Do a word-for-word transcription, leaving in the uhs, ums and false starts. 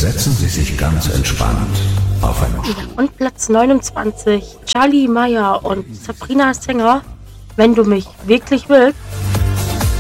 Setzen Sie sich ganz entspannt auf einen Stuhl. Und Platz neunundzwanzig, Charlie Meyer und Sabrina Sänger, Wenn du mich wirklich willst.